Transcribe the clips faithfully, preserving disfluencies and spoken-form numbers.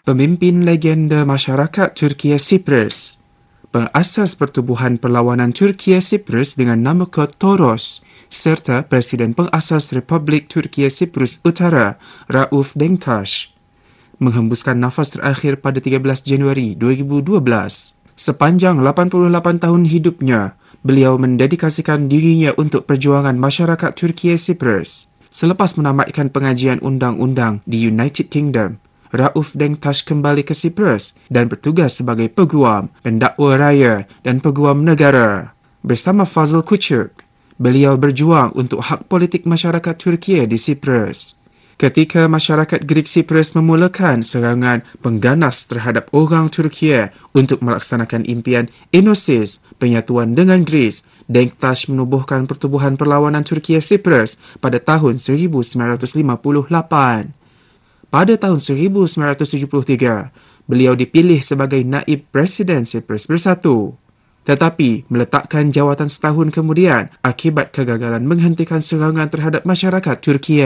Pemimpin legenda masyarakat Turki Cyprus, pengasas Pertubuhan Perlawanan Turki Cyprus dengan nama kod Toros, serta Presiden pengasas Republik Turki Cyprus Utara, Rauf Denktash, menghembuskan nafas terakhir pada tiga belas Januari dua ribu dua belas. Sepanjang lapan puluh lapan tahun hidupnya, beliau mendedikasikan dirinya untuk perjuangan masyarakat Turki Cyprus. Selepas menamatkan pengajian undang-undang di United Kingdom, Rauf Denktash kembali ke Cyprus dan bertugas sebagai peguam, pendakwa raya dan peguam negara. Bersama Fazıl Küçük, beliau berjuang untuk hak politik masyarakat Turki di Cyprus. Ketika masyarakat Greek Cyprus memulakan serangan pengganas terhadap orang Turki untuk melaksanakan impian Enosis, penyatuan dengan Greece, Denktash menubuhkan Pertubuhan Perlawanan Turki Cyprus pada tahun seribu sembilan ratus lima puluh lapan. Pada tahun seribu sembilan ratus tujuh puluh tiga, beliau dipilih sebagai naib Presiden Cyprus Bersatu. Tetapi meletakkan jawatan setahun kemudian akibat kegagalan menghentikan serangan terhadap masyarakat Turki.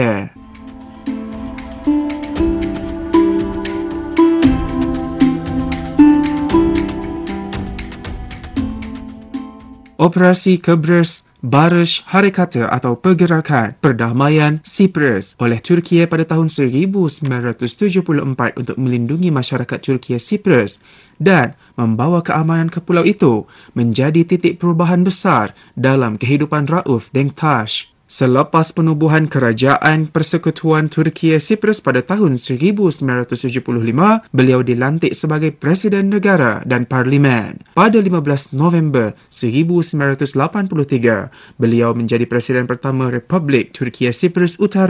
Operasi Kıbrıs Barış Harekatı atau Pergerakan Perdamaian Cyprus oleh Turki pada tahun seribu sembilan ratus tujuh puluh empat untuk melindungi masyarakat Turki Cyprus dan membawa keamanan ke pulau itu menjadi titik perubahan besar dalam kehidupan Rauf Denktash. Selepas penubuhan Kerajaan Persekutuan Turki Cyprus pada tahun seribu sembilan ratus tujuh puluh lima, beliau dilantik sebagai Presiden Negara dan Parlimen. Pada lima belas November seribu sembilan ratus lapan puluh tiga, beliau menjadi Presiden pertama Republik Turki Cyprus Utara.